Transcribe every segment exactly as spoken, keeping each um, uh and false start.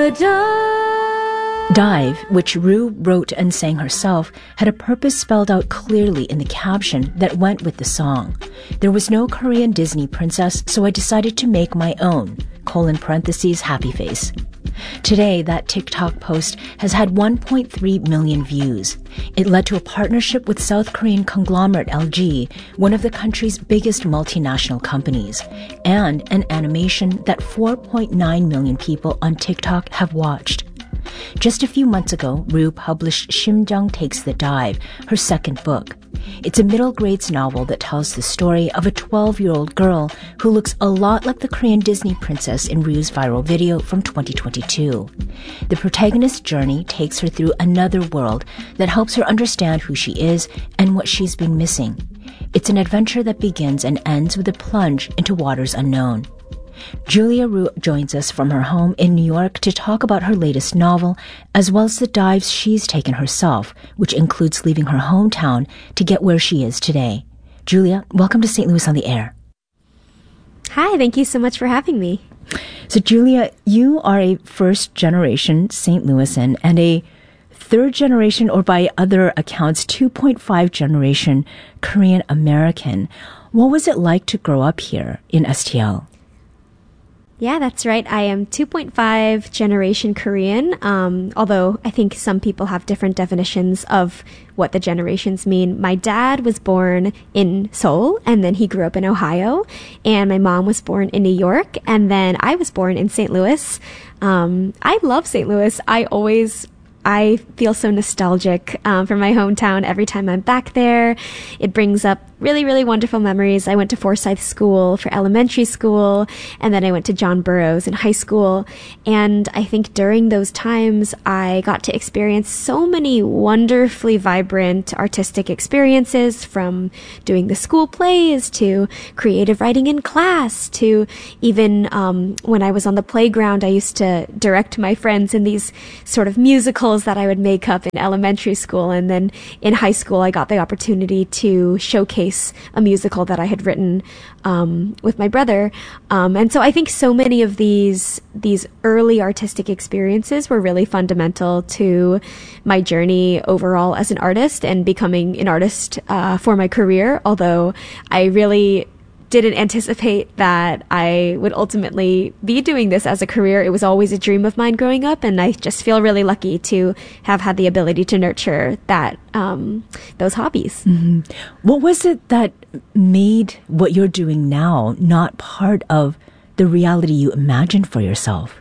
dive. Dive, which Rue wrote and sang herself, had a purpose spelled out clearly in the caption that went with the song. There was no Korean Disney princess, so I decided to make my own, colon parentheses, happy face. Today, that TikTok post has had one point three million views. It led to a partnership with South Korean conglomerate L G, one of the country's biggest multinational companies, and an animation that four point nine million people on TikTok have watched. Just a few months ago, Rue published Shimjang Takes the Dive, her second book. It's a middle grades novel that tells the story of a twelve-year-old girl who looks a lot like the Korean Disney princess in Rue's viral video from twenty twenty-two. The protagonist's journey takes her through another world that helps her understand who she is and what she's been missing. It's an adventure that begins and ends with a plunge into waters unknown. Julia Rue joins us from her home in New York to talk about her latest novel, as well as the dives she's taken herself, which includes leaving her hometown to get where she is today. Julia, welcome to Saint Louis on the Air. Hi, thank you so much for having me. So, Julia, you are a first-generation Saint Louisan and a third-generation, or by other accounts, two point five generation Korean American. What was it like to grow up here in S T L? Yeah, that's right. I am two point five generation Korean, um, although I think some people have different definitions of what the generations mean. My dad was born in Seoul, and then he grew up in Ohio, and my mom was born in New York, and then I was born in Saint Louis. Um, I love Saint Louis. I always... I feel so nostalgic um, for my hometown every time I'm back there. It brings up really, really wonderful memories. I went to Forsyth School for elementary school, and then I went to John Burroughs in high school. And I think during those times, I got to experience so many wonderfully vibrant artistic experiences, from doing the school plays to creative writing in class to even um, when I was on the playground, I used to direct my friends in these sort of musicals that I would make up in elementary school. And then in high school, I got the opportunity to showcase a musical that I had written um, with my brother. Um, and so I think so many of these these early artistic experiences were really fundamental to my journey overall as an artist and becoming an artist uh, for my career, although I really didn't anticipate that I would ultimately be doing this as a career. It was always a dream of mine growing up, and I just feel really lucky to have had the ability to nurture that um, those hobbies. Mm-hmm. What was it that made what you're doing now not part of the reality you imagined for yourself?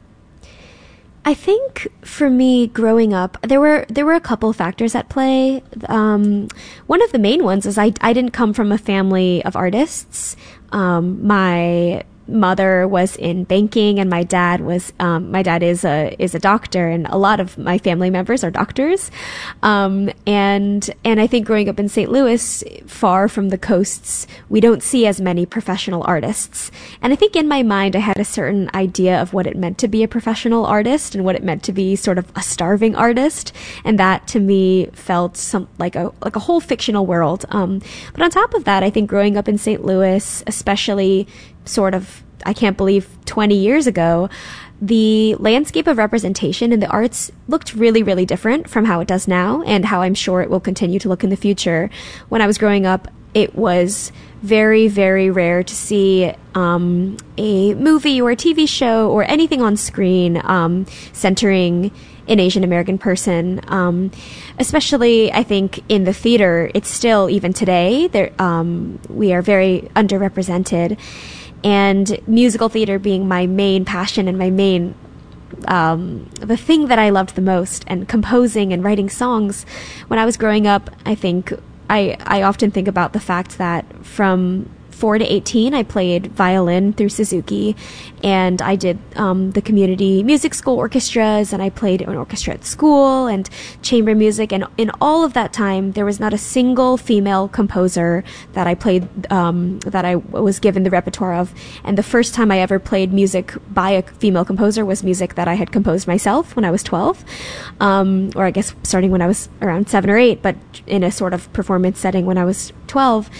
I think for me growing up, there were there were a couple factors at play. Um, one of the main ones is I I didn't come from a family of artists. Um, my mother was in banking, and my dad was um, my dad is a is a doctor, and a lot of my family members are doctors. Um, and and I think growing up in Saint Louis, far from the coasts, we don't see as many professional artists. And I think in my mind, I had a certain idea of what it meant to be a professional artist and what it meant to be sort of a starving artist, and that to me felt some like a like a whole fictional world. Um, but on top of that, I think growing up in Saint Louis, especially sort of, I can't believe twenty years ago, the landscape of representation in the arts looked really, really different from how it does now, and how I'm sure it will continue to look in the future. When I was growing up, it was very, very rare to see um, a movie or a T V show or anything on screen um, centering an Asian American person. Um, especially, I think, in the theater, it's still, even today, there um, we are very underrepresented. And musical theater being my main passion and my main, um, the thing that I loved the most, and composing and writing songs. When I was growing up, I think I, I often think about the fact that from four to eighteen, I played violin through Suzuki, and I did um, the community music school orchestras, and I played an orchestra at school and chamber music. And in all of that time, there was not a single female composer that I played, um, that I was given the repertoire of. And the first time I ever played music by a female composer was music that I had composed myself when I was twelve, um, or I guess starting when I was around seven or eight, but in a sort of performance setting when I was twelve.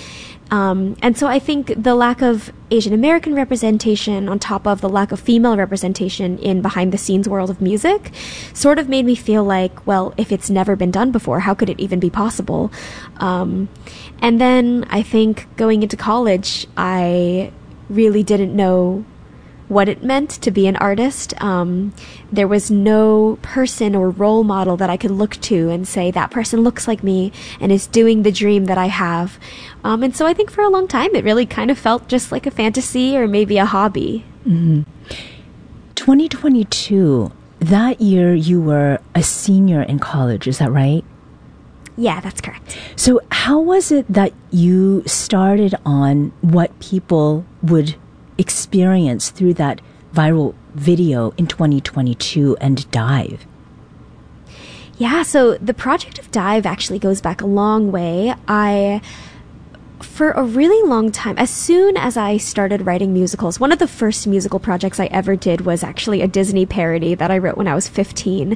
Um, and so I think the lack of Asian American representation on top of the lack of female representation in behind the scenes world of music sort of made me feel like, well, if it's never been done before, how could it even be possible? Um, and then I think going into college, I really didn't know what it meant to be an artist. Um, there was no person or role model that I could look to and say, that person looks like me and is doing the dream that I have. Um, and so I think for a long time, it really kind of felt just like a fantasy or maybe a hobby. Mm-hmm. twenty twenty-two, that year you were a senior in college, is that right? Yeah, that's correct. So how was it that you started on what people would experience through that viral video in twenty twenty-two and Dive? Yeah, so the project of Dive actually goes back a long way. I, for a really long time, as soon as I started writing musicals, one of the first musical projects I ever did was actually a Disney parody that I wrote when I was fifteen.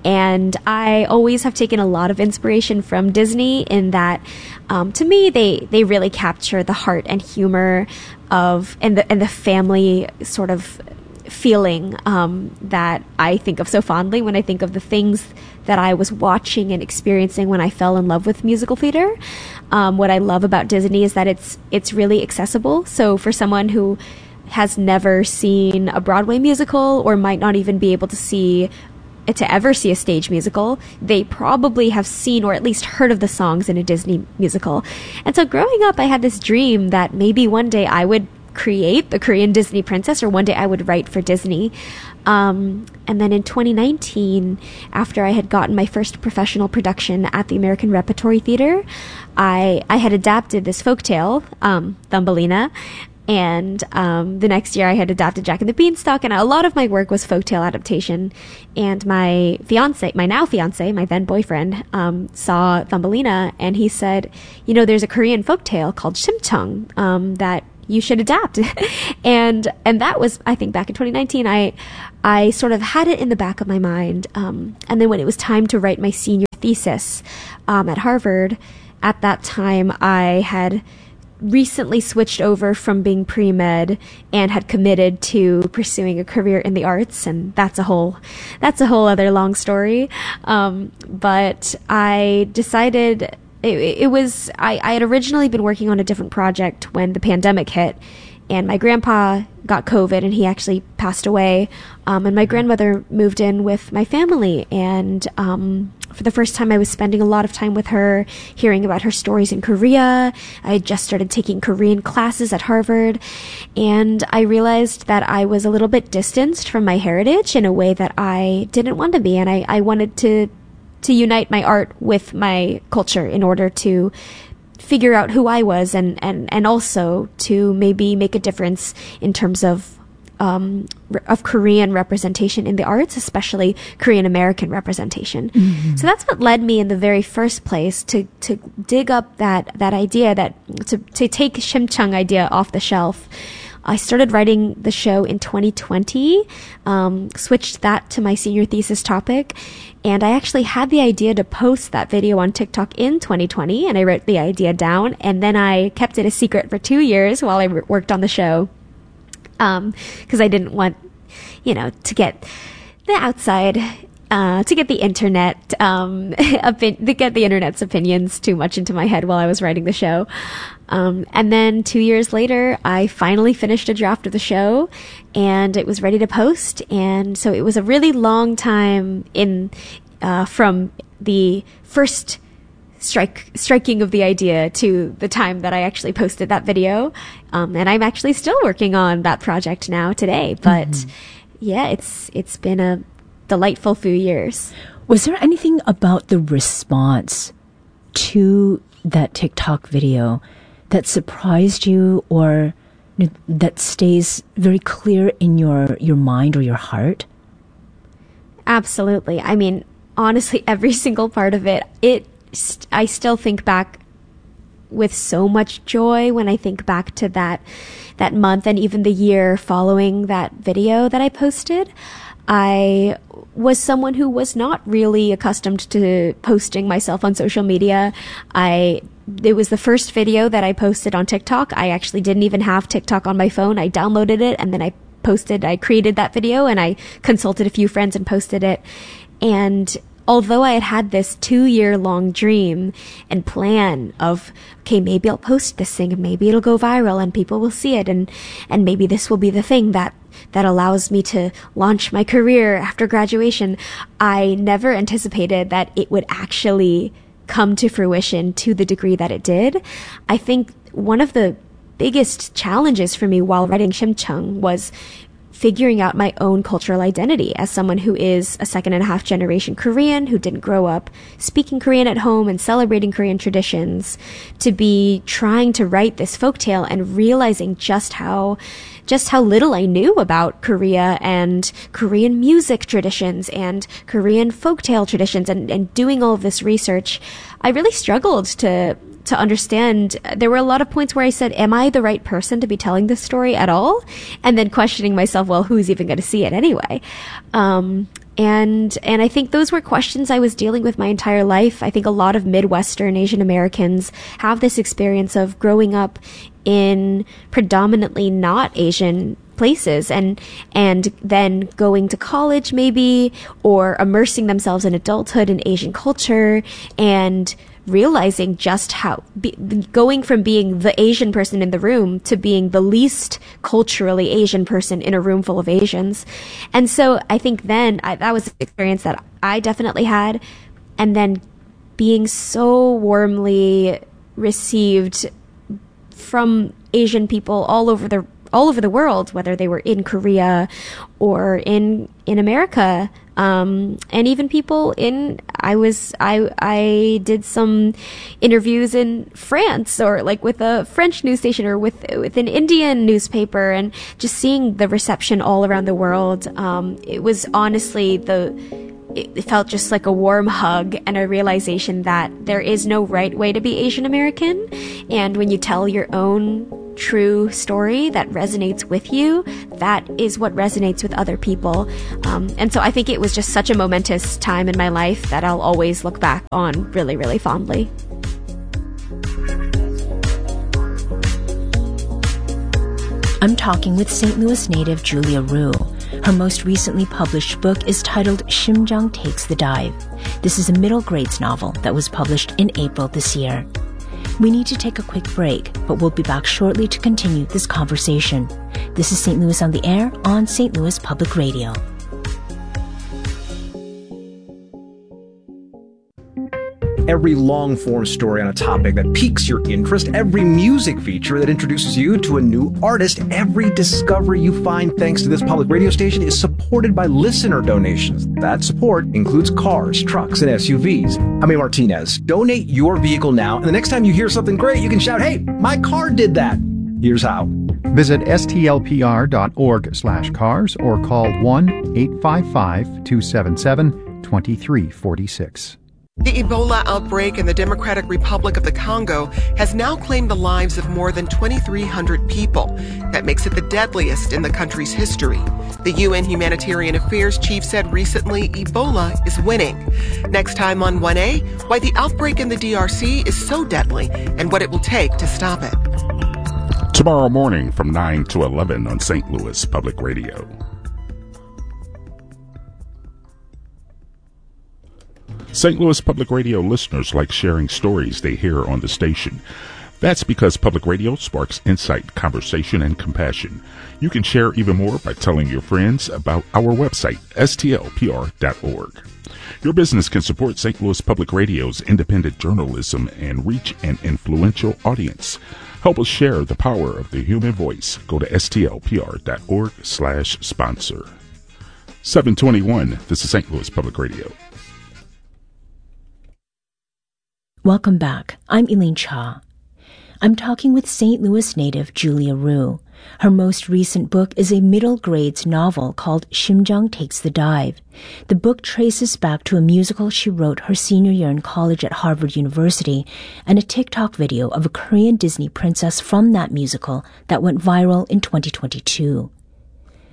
And I always have taken a lot of inspiration from Disney in that, um, to me, they, they really capture the heart and humor of and the and the family sort of feeling um, that I think of so fondly when I think of the things that I was watching and experiencing when I fell in love with musical theater. Um, what I love about Disney is that it's it's really accessible. So for someone who has never seen a Broadway musical or might not even be able to see to ever see a stage musical, they probably have seen or at least heard of the songs in a Disney musical. And so growing up, I had this dream that maybe one day I would create the Korean Disney princess, or one day I would write for Disney. Um, and then in twenty nineteen, after I had gotten my first professional production at the American Repertory Theater, I, I had adapted this folktale, um, Thumbelina. And um, the next year I had adapted Jack and the Beanstalk, and a lot of my work was folktale adaptation. And my fiance, my now fiance, my then boyfriend, um, saw Thumbelina, and he said, you know, there's a Korean folktale called Shimcheong um, that you should adapt. and and that was, I think, back in twenty nineteen. I I sort of had it in the back of my mind. Um, and then when it was time to write my senior thesis um, at Harvard, at that time I had recently switched over from being pre-med and had committed to pursuing a career in the arts, and that's a whole that's a whole other long story. Um, but I decided it, it was I, I had originally been working on a different project when the pandemic hit, and my grandpa got COVID and he actually passed away. Um, and my grandmother moved in with my family, and um, for the first time I was spending a lot of time with her, hearing about her stories in Korea. I had just started taking Korean classes at Harvard, and I realized that I was a little bit distanced from my heritage in a way that I didn't want to be, and I, I wanted to to unite my art with my culture in order to figure out who I was, and, and, and also to maybe make a difference in terms of um, of Korean representation in the arts, especially Korean American representation. Mm-hmm. So that's what led me in the very first place to, to dig up that, that idea, that to, to take Shimcheong idea off the shelf. I started writing the show in twenty twenty, um, switched that to my senior thesis topic, and I actually had the idea to post that video on TikTok in twenty twenty, and I wrote the idea down, and then I kept it a secret for two years while I worked on the show, um, because I didn't want, you know, to get the outside, uh, to get the internet, um, opin- to get the internet's opinions too much into my head while I was writing the show. Um, and then two years later, I finally finished a draft of the show, and it was ready to post. And so it was a really long time in, uh, from the first strike, striking of the idea to the time that I actually posted that video. Um, and I'm actually still working on that project now today. But mm-hmm. yeah, it's, it's been a delightful few years. Was there anything about the response to that TikTok video that surprised you, or that stays very clear in your, your mind or your heart? Absolutely. I mean, honestly, every single part of it, it, st- I still think back with so much joy when I think back to that, that month and even the year following that video that I posted. I was someone who was not really accustomed to posting myself on social media. I it was the first video that I posted on TikTok. I actually didn't even have TikTok on my phone. I downloaded it and then I posted, I created that video and I consulted a few friends and posted it. And although I had had this two-year-long dream and plan of, okay, maybe I'll post this thing and maybe it'll go viral and people will see it and, and maybe this will be the thing that, that allows me to launch my career after graduation, I never anticipated that it would actually come to fruition to the degree that it did. I think one of the biggest challenges for me while writing Shimcheong was figuring out my own cultural identity as someone who is a second and a half generation Korean, who didn't grow up speaking Korean at home and celebrating Korean traditions, to be trying to write this folktale and realizing just how just how little I knew about Korea and Korean music traditions and Korean folktale traditions, and, and doing all of this research. I really struggled to to understand. There were a lot of points where I said, am I the right person to be telling this story at all? And then questioning myself, well, who's even going to see it anyway? Um, and, and I think those were questions I was dealing with my entire life. I think a lot of Midwestern Asian Americans have this experience of growing up in predominantly not Asian places and and then going to college maybe, or immersing themselves in adulthood in Asian culture and realizing just how be, going from being the Asian person in the room to being the least culturally Asian person in a room full of Asians. And so I think then I, that was an experience that I definitely had. And then being so warmly received from Asian people all over the all over the world, whether they were in Korea or in in America, um, and even people in I was I I did some interviews in France, or like with a French news station, or with with an Indian newspaper, and just seeing the reception all around the world. Um, it was honestly the. It felt just like a warm hug and a realization that there is no right way to be Asian American. And when you tell your own true story that resonates with you, that is what resonates with other people. Um, and so I think it was just such a momentous time in my life that I'll always look back on really, really fondly. I'm talking with Saint Louis native Julia Rue. Her most recently published book is titled Shimcheong Takes the Dive. This is a middle grades novel that was published in April this year. We need to take a quick break, but we'll be back shortly to continue this conversation. This is Saint Louis on the Air on Saint Louis Public Radio. Every long-form story on a topic that piques your interest, every music feature that introduces you to a new artist, every discovery you find thanks to this public radio station is supported by listener donations. That support includes cars, trucks, and S U Vs. I'm A. Martinez. Donate your vehicle now, and the next time you hear something great, you can shout, hey, my car did that. Here's how. Visit stlpr.org slash cars or call one eight five five, two seven seven, two three four six. The Ebola outbreak in the Democratic Republic of the Congo has now claimed the lives of more than twenty-three hundred people. That makes it the deadliest in the country's history. The U N Humanitarian Affairs Chief said recently Ebola is winning. Next time on one A, why the outbreak in the D R C is so deadly and what it will take to stop it. Tomorrow morning from nine to eleven on Saint Louis Public Radio. Saint Louis Public Radio listeners like sharing stories they hear on the station. That's because public radio sparks insight, conversation, and compassion. You can share even more by telling your friends about our website, S T L P R dot org. Your business can support Saint Louis Public Radio's independent journalism and reach an influential audience. Help us share the power of the human voice. Go to S T L P R dot org slash sponsor. seven twenty-one, this is Saint Louis Public Radio. Welcome back. I'm Elaine Cha. I'm talking with Saint Louis native Julia Rue. Her most recent book is a middle grades novel called Shimcheong Takes the Dive. The book traces back to a musical she wrote her senior year in college at Harvard University and a TikTok video of a Korean Disney princess from that musical that went viral in twenty twenty-two.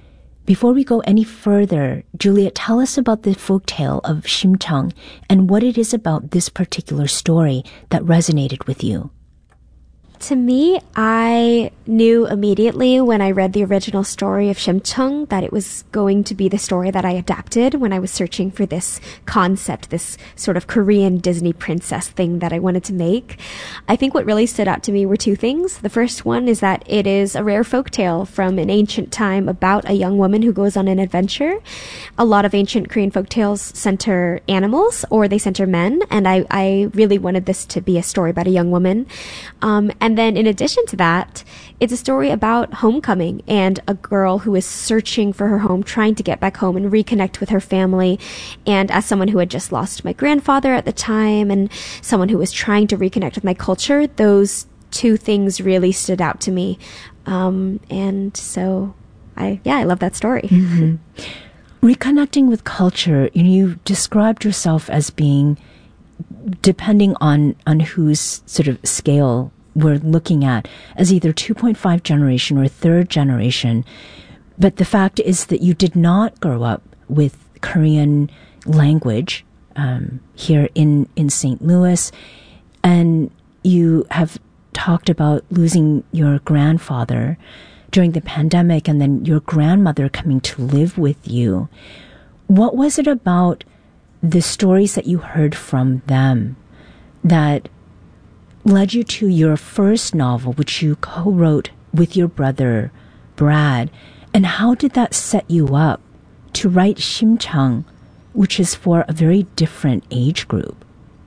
Before we go any further, Juliet, tell us about the folktale of Shimchang and what it is about this particular story that resonated with you. To me, I knew immediately when I read the original story of Shimchang that it was going to be the story that I adapted when I was searching for this concept, this sort of Korean Disney princess thing that I wanted to make. I think what really stood out to me were two things. The first one is that it is a rare folktale from an ancient time about a young woman who goes on an adventure. A lot of ancient Korean folktales center animals or they center men, and I, I really wanted this to be a story about a young woman. Um, and then in addition to that, it's a story about homecoming and a girl who is searching for her home, trying to get back home and reconnect with her family. And as someone who had just lost my grandfather at the time and someone who was trying to reconnect with my culture, those two things really stood out to me. Um, and so I, yeah, I love that story. Mm-hmm. Reconnecting with culture, you know, you described yourself as being, depending on, on whose sort of scale we're looking at, as either two point five generation or third generation. But the fact is that you did not grow up with Korean language um, here in, in Saint Louis. And you have talked about losing your grandfather during the pandemic and then your grandmother coming to live with you. What was it about the stories that you heard from them that led you to your first novel, which you co-wrote with your brother, Brad? And how did that set you up to write Shimchang, which is for a very different age group?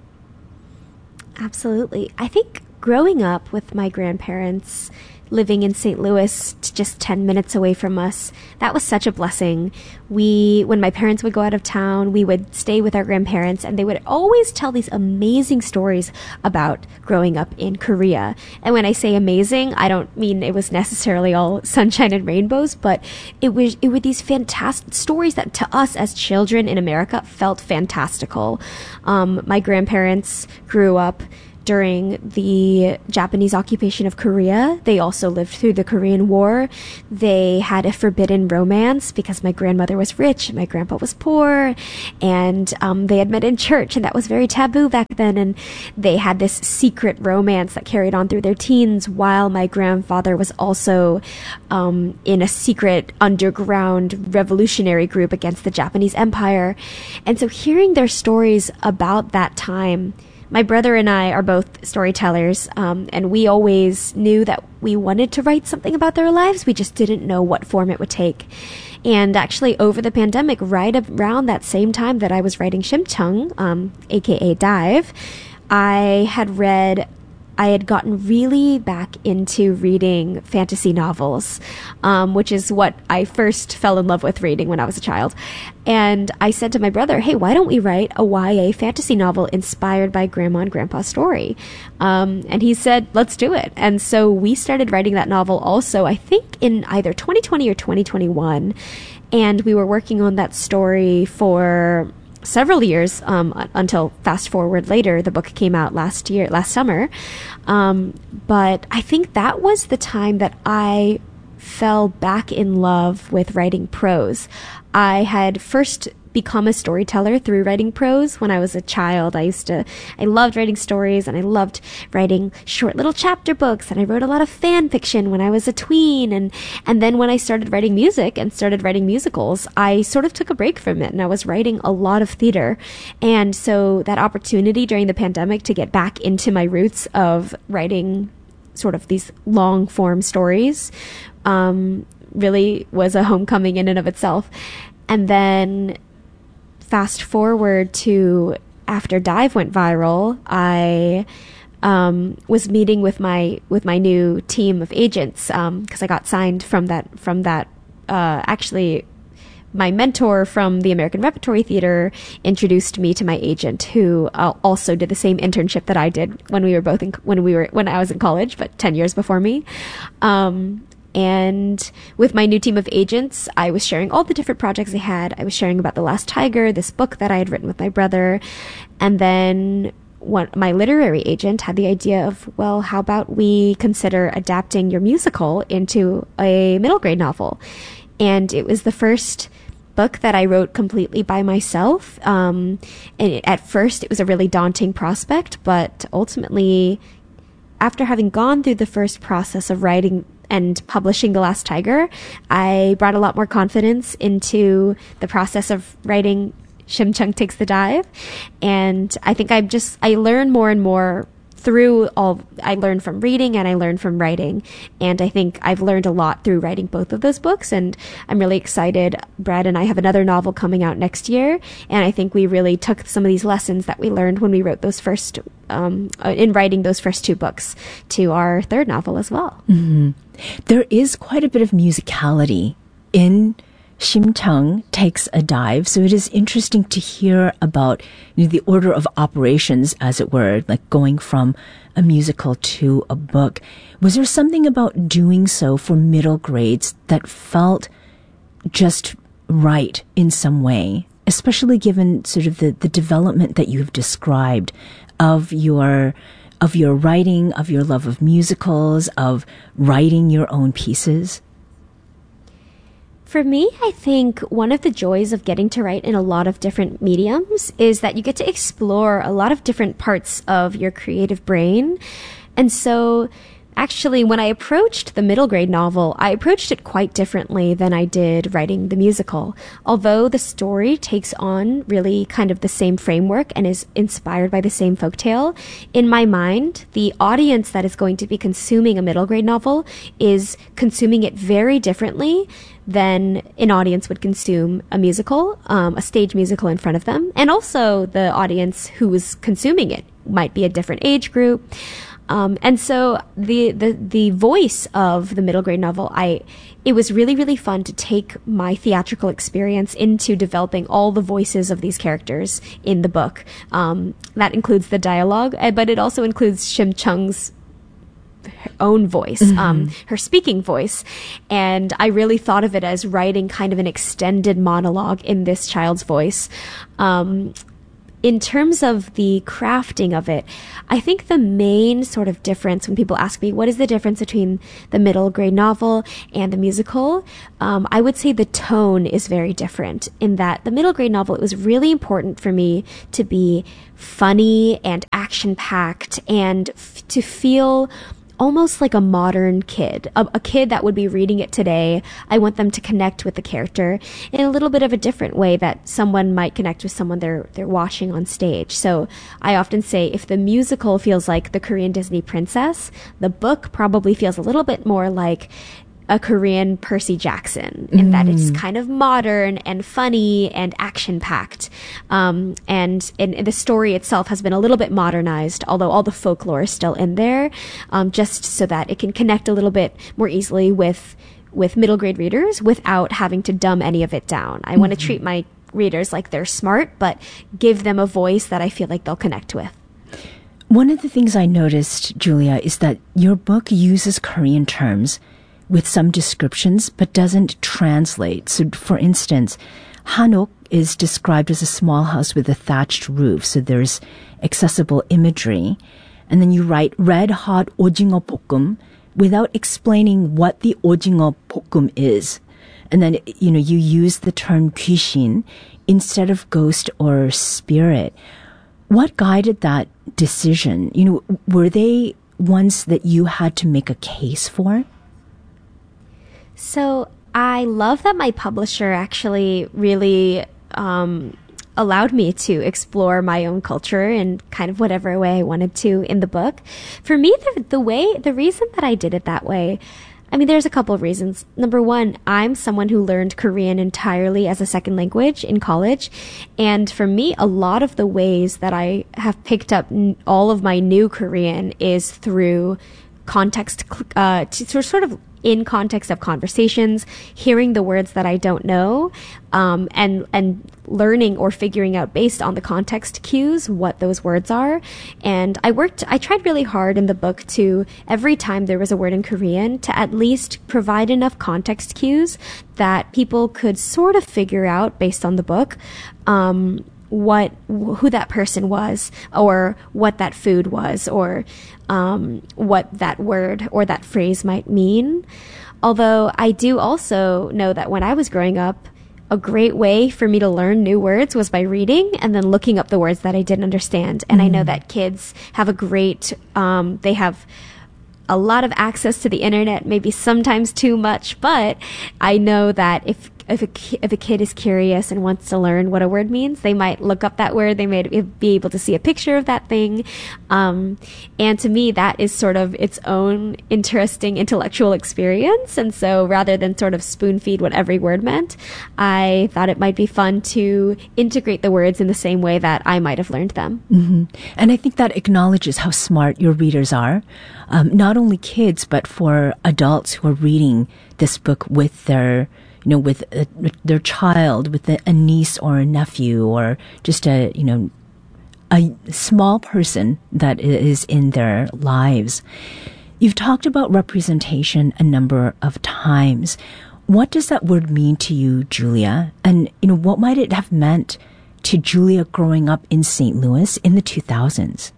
Absolutely. I think growing up with my grandparents, living in Saint Louis, just ten minutes away from us, that was such a blessing. We, when my parents would go out of town, we would stay with our grandparents, and they would always tell these amazing stories about growing up in Korea. And when I say amazing, I don't mean it was necessarily all sunshine and rainbows, but it was it were these fantastic stories that to us as children in America felt fantastical. Um, my grandparents grew up during the Japanese occupation of Korea. They also lived through the Korean War. They had a forbidden romance because my grandmother was rich and my grandpa was poor, and um, they had met in church, and that was very taboo back then. And they had this secret romance that carried on through their teens, while my grandfather was also um, in a secret underground revolutionary group against the Japanese Empire. And so hearing their stories about that time, my brother and I are both storytellers, um, and we always knew that we wanted to write something about their lives. We just didn't know what form it would take. And actually, over the pandemic, right around that same time that I was writing Shimchang, um, aka Dive, I had read I had gotten really back into reading fantasy novels, um, which is what I first fell in love with reading when I was a child. And I said to my brother, hey, why don't we write a Y A fantasy novel inspired by Grandma and Grandpa's story? Um, and he said, let's do it. And so we started writing that novel also, I think, in either twenty twenty or twenty twenty-one. And we were working on that story for several years, um, until fast forward later, the book came out last year, last summer. Um, but I think that was the time that I fell back in love with writing prose. I had first become a storyteller through writing prose when I was a child. I used to, I loved writing stories, and I loved writing short little chapter books, and I wrote a lot of fan fiction when I was a tween. And, and then when I started writing music and started writing musicals, I sort of took a break from it, and I was writing a lot of theater. And so that opportunity during the pandemic to get back into my roots of writing sort of these long form stories, um, really was a homecoming in and of itself. And then fast forward to after Dive went viral, I um, was meeting with my with my new team of agents, because um, I got signed from that from that. Uh, actually, my mentor from the American Repertory Theater introduced me to my agent, who uh, also did the same internship that I did when we were both in, when we were when I was in college, but ten years before me. Um, And with my new team of agents, I was sharing all the different projects I had. I was sharing about The Last Tiger, this book that I had written with my brother. And then one, my literary agent had the idea of, well, how about we consider adapting your musical into a middle grade novel? and it was the first book that I wrote completely by myself. Um, and it, at first, it was a really daunting prospect, but ultimately, after having gone through the first process of writing and publishing The Last Tiger, I brought a lot more confidence into the process of writing Shim Chung Takes the Dive. And I think I'm just, I learn more and more through all, I learned from reading and I learned from writing. And I think I've learned a lot through writing both of those books. And I'm really excited. Brad and I have another novel coming out next year. And I think we really took some of these lessons that we learned when we wrote those first, um, in writing those first two books to our third novel as well. Mm-hmm. There is quite a bit of musicality in Shim Chung Takes a Dive, so it is interesting to hear about, you know, the order of operations, as it were, like going from a musical to a book. Was there something about doing so for middle grades that felt just right in some way, especially given sort of the, the development that you've described of your of your writing, of your love of musicals, of writing your own pieces? For me, I think one of the joys of getting to write in a lot of different mediums is that you get to explore a lot of different parts of your creative brain. And so actually, when I approached the middle grade novel, I approached it quite differently than I did writing the musical. Although the story takes on really kind of the same framework and is inspired by the same folktale, in my mind, the audience that is going to be consuming a middle grade novel is consuming it very differently than an audience would consume a musical, um, a stage musical in front of them. And also the audience who is consuming it might be a different age group. Um, and so the, the, the voice of the middle grade novel, I, it was really, really fun to take my theatrical experience into developing all the voices of these characters in the book. Um, that includes the dialogue, but it also includes Shim Chung's own voice, mm-hmm. um, her speaking voice. And I really thought of it as writing kind of an extended monologue in this child's voice. Um, In terms of the crafting of it, I think the main sort of difference when people ask me, what is the difference between the middle grade novel and the musical? Um, I would say the tone is very different in that the middle grade novel, it was really important for me to be funny and action-packed and f- to feel almost like a modern kid, a, a kid that would be reading it today. I want them to connect with the character in a little bit of a different way that someone might connect with someone they're they're watching on stage. So I often say if the musical feels like the Korean Disney princess, the book probably feels a little bit more like a Korean Percy Jackson in mm. that it's kind of modern and funny and action-packed. Um, and, and, and the story itself has been a little bit modernized, although all the folklore is still in there, um, just so that it can connect a little bit more easily with with middle grade readers without having to dumb any of it down. I mm-hmm. want to treat my readers like they're smart, but give them a voice that I feel like they'll connect with. One of the things I noticed, Julia, is that your book uses Korean terms with some descriptions, but doesn't translate. So, for instance, Hanok is described as a small house with a thatched roof, so there's accessible imagery. And then you write red hot ojingo 볶음 without explaining what the ojingo 볶음 is. And then, you know, you use the term 귀신 instead of ghost or spirit. What guided that decision? You know, were they ones that you had to make a case for? So I love that my publisher actually really um, allowed me to explore my own culture in kind of whatever way I wanted to in the book. For me, the, the way, the reason that I did it that way, I mean, there's a couple of reasons. Number one, I'm someone who learned Korean entirely as a second language in college. And for me, a lot of the ways that I have picked up n- all of my new Korean is through context, uh, to sort of in context of conversations, hearing the words that I don't know, um, and and learning or figuring out based on the context cues what those words are. And I worked, I tried really hard in the book to, every time there was a word in Korean, to at least provide enough context cues that people could sort of figure out based on the book, um, what, who that person was, or what that food was, or um, what that word or that phrase might mean. Although I do also know that when I was growing up, a great way for me to learn new words was by reading and then looking up the words that I didn't understand. And mm. I know that kids have a great, um, they have a lot of access to the internet, maybe sometimes too much, but I know that if If a, ki- if a kid is curious and wants to learn what a word means, they might look up that word. They may be able to see a picture of that thing. Um, and to me, that is sort of its own interesting intellectual experience. And so rather than sort of spoon feed what every word meant, I thought it might be fun to integrate the words in the same way that I might have learned them. Mm-hmm. And I think that acknowledges how smart your readers are. Um, not only kids, but for adults who are reading this book with their you know, with, uh, with their child, with a, a niece or a nephew, or just a, you know, a small person that is in their lives. You've talked about representation a number of times. What does that word mean to you, Julia? And, you know, what might it have meant to Julia growing up in Saint Louis in the two thousands?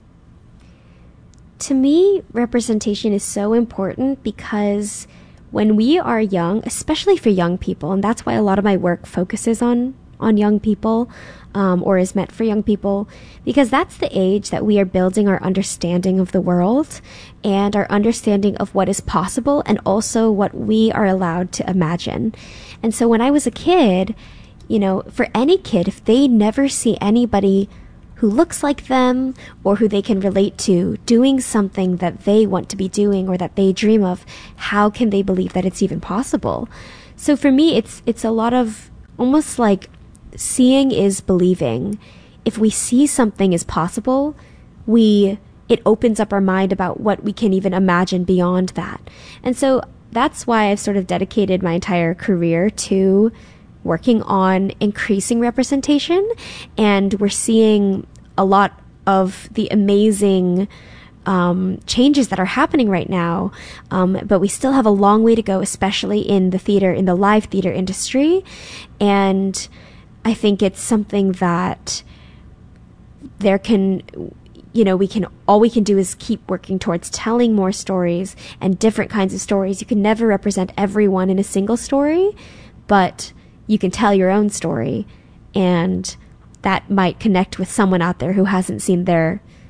To me, representation is so important because when we are young, especially for young people, and that's why a lot of my work focuses on, on young people, um, or is meant for young people, because that's the age that we are building our understanding of the world and our understanding of what is possible and also what we are allowed to imagine. And so when I was a kid, you know, for any kid, if they never see anybody who looks like them or who they can relate to doing something that they want to be doing or that they dream of, how can they believe that it's even possible? So for me, it's it's a lot of almost like seeing is believing. If we see something is possible, we it opens up our mind about what we can even imagine beyond that. And so that's why I've sort of dedicated my entire career to working on increasing representation, and we're seeing a lot of the amazing um, changes that are happening right now, um, but we still have a long way to go, especially in the theater, in the live theater industry. And I think it's something that there can, you know, we can, all we can do is keep working towards telling more stories and different kinds of stories. You can never represent everyone in a single story, but you can tell your own story, and that might connect with someone out there who hasn't seen their